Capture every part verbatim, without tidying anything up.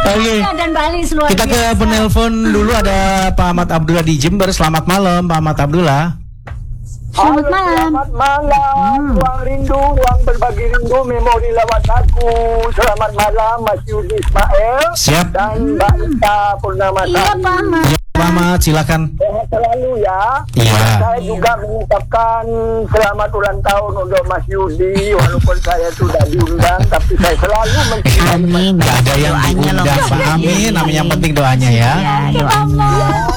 Oke. Dan Mbak Lis luar Kita ke biasa. penelpon dulu, ada Pak Ahmad Abdullah di Jember. Selamat malam Pak Ahmad Abdullah. Selamat malam. Selamat malam, Hmm. ruang rindu, ruang berbagi rindu, memori lewat aku. Selamat malam, Mas Yudi Ismail Siap. dan Mbak Ita Purnama. Iya Pak Ahmad. Ya, Pak Ahmad, silakan. Sehat selalu ya. Iya. Saya juga mengucapkan selamat ulang tahun untuk Mas Yudi, walaupun saya sudah diundang, tapi saya selalu mencintai. Amin. Gak ada yang diundang Pak. Amin. Amin, yang penting doanya ya. Ya, doanya.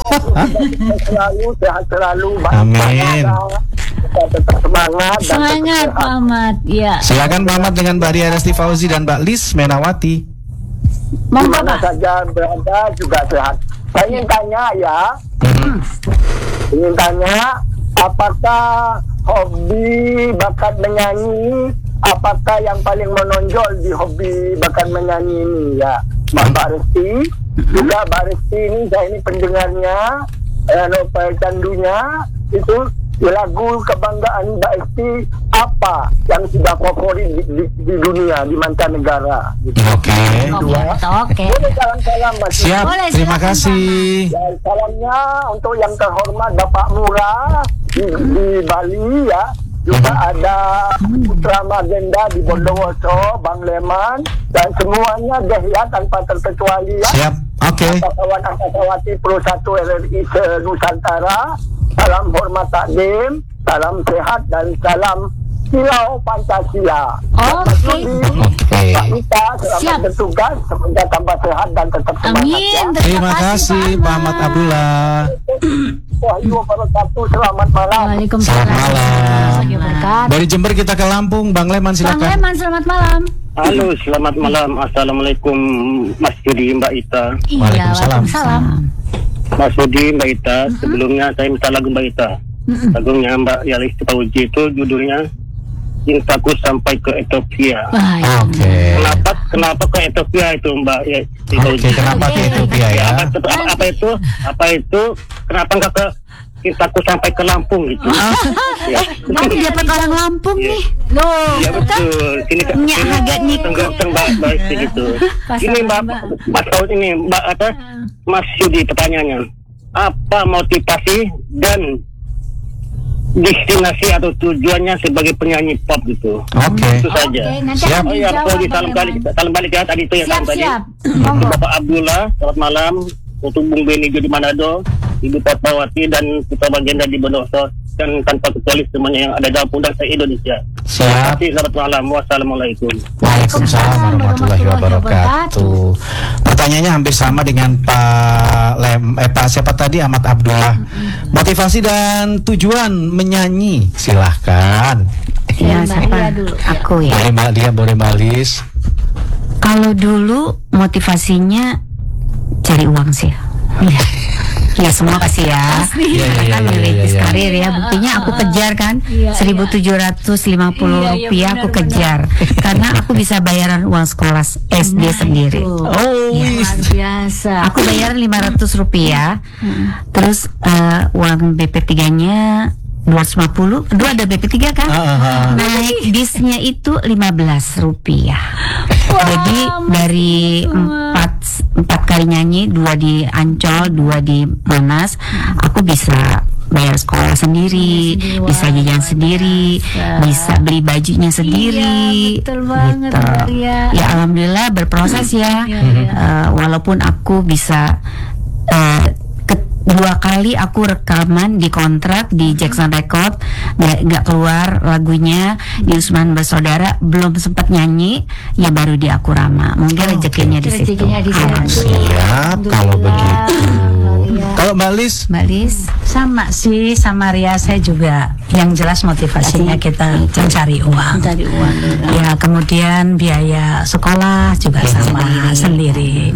Saya selalu sehat selalu. Amin. Kita tetap semangat. dan Semangat tetap Pak sehat. Ahmad. Iya. Silakan Pak Ahmad dengan Mbak Ria Resti Fauzi dan Mbak Lis Menawati. Monggo Dimana Pak. saja berada juga sehat. Saya ingin tanya ya, Hmm. ingin tanya, apakah hobi bakat menyanyi, apakah yang paling menonjol di hobi bakat menyanyi ini ya, Mbak Resti? Juga Mbak Resti ini, saya ini pendengarnya, eh, novel candunya itu lagu kebanggaan Mbak Resti apa yang sudah favorit di, di, di dunia, di mancanegara? Gitu. Oke. Oke, oke. Boleh salam-salam Mas. Siap. Boleh, Terima silakan, kasih. Dan salamnya untuk yang terhormat Bapak Murah di, di Bali ya. Juga ada Putra Magenda di Bondowoso, Bang Leman, dan semuanya deh ya tanpa terkecuali ya. Siap. Oke. Kawan Angkasawati Pro satu R R I se-Nusantara. Salam hormat takdim, salam sehat dan salam silau Pancasila. Oke. Oke. Pak Ita, selamat Siap. bertugas, semoga tambah sehat dan tetap semangat ya. Amin. Terima kasih Pak Ahmad Abdullah. Wahyu wabarakatuh, selamat malam. Waalaikumsalam. Selamat malam. Warahmatullahi wabarakatuh. Dari Jember kita ke Lampung, Bang Leman Bang silakan. Leman, selamat malam. Halo, selamat malam. Assalamualaikum Mas Yudi, Mbak Ita. Iya, Waalaikumsalam. Waalaikumsalam. Mas Yudi, Mbak Ita, sebelumnya saya minta lagu Mbak Ita. Lagunya Mbak Yalis Fauzi itu judulnya Cintaku Sampai ke Ethiopia. Baik. Oke. Kenapa kenapa ke Ethiopia itu Mbak Yalis Oke, Fauzi? kenapa ke Oke. Ethiopia ya? Apa, itu, apa, apa itu? Apa itu? Kenapa enggak ke Cintaku Sampai ke Lampung gitu? Ya. Nanti dapat orang Lampung Iya. nih. Loh, Ya betul. Sini kan Nyak agak niku. Mbak Mbak gitu. Pasangan Ini Mbak Mbak. Mbak Saud ini Mbak apa? Mas Yudi pertanyaannya. Apa motivasi dan destinasi atau tujuannya sebagai penyanyi pop gitu? Oke. Itu saja. Oke, nanti Siap. akan Oh ya, dijawab, Saudi Bang salam Leman. balik, salam balik ya tadi itu ya Siap, salam tadi. siap. Untuk Monggo. Bapak Abdullah, selamat malam. Untuk Bung Beni di Manado, Ibu Fatmawati dan Putra Bagenda di Bondowoso, dan tanpa kecuali semuanya yang ada dalam undang saya Indonesia. Terima Siap. kasih, selamat malam. Wassalamualaikum. Waalaikumsalam warahmatullahi wabarakatuh. Pertanyaannya hampir sama dengan Pak Lem, eh Pak siapa tadi, Ahmad Abdullah. Motivasi dan tujuan menyanyi, silahkan. Ya, Mbak siapa? Lia dulu. Aku ya. Boleh Mbak Lia, boleh Mbak Lis. Kalau dulu motivasinya cari uang sih. Iya. Ya semua pasti ya. Iya, iya, iya, Kan iya, merintis iya. karir ya. Buktinya aku kejar kan Iya, seribu tujuh ratus lima puluh Iya, iya, rupiah aku benar, kejar karena aku bisa bayaran uang sekolah S D Nah, sendiri. itu. Oh, Iya. Luar biasa. Aku bayar lima ratus rupiah. Terus eh, uang B P tiga-nya dua ratus lima puluh. Dua ada B P tiga kan? Ah, ah, ah. Naik bisnya itu lima belas rupiah. Wah, Jadi dari Mas. empat empat kali nyanyi, dua di Ancol, dua di Monas, aku bisa bayar sekolah sendiri, Sendiri, bisa wah, jajan sendiri, biasa. bisa beli bajunya sendiri. Iya, betul banget, gitu. Mbak Lia. Ya alhamdulillah berproses ya. Iya, iya. Eh, walaupun aku bisa eh, ke- dua kali aku rekaman di kontrak di Jackson Record, nggak nggak keluar lagunya di Usman Bersaudara, belum sempat nyanyi, ya baru di Akurama. Mungkin rezekinya di situ. Rezekinya di situ. Alhamdulillah. Siap, kalau begitu. Iya. Kalau Mbak Lis, Mbak Lis, Sama sih, sama Ria saya juga. Yang jelas motivasinya kita mencari uang. Dari uang. Ya, kemudian biaya sekolah juga sama sendiri.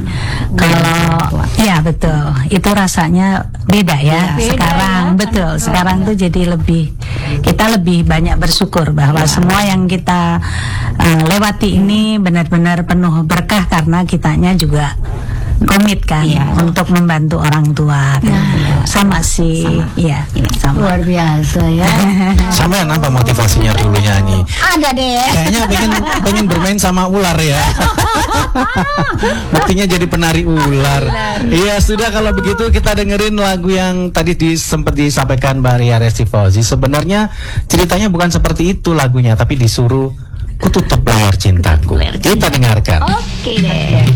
Kalau ya betul, itu rasanya beda ya. Beda Sekarang ya. betul, sekarang tuh jadi lebih kita lebih banyak bersyukur bahwa semua yang kita uh, lewati ini benar-benar penuh berkah karena kitanya juga komit kan untuk membantu orang tua. Sama sih, iya, sama. Luar biasa ya. sampean apa motivasinya dulu nyanyi? Ada deh. Kayaknya pengen pengen bermain sama ular ya. Buktinya jadi penari ular. Iya, sudah kalau begitu kita dengerin lagu yang tadi di, sempat disampaikan Mbak Ria Resti Fauzi. Sebenarnya ceritanya bukan seperti itu lagunya, tapi disuruh ku tutup layar cintaku. Kita dengarkan. Oke deh.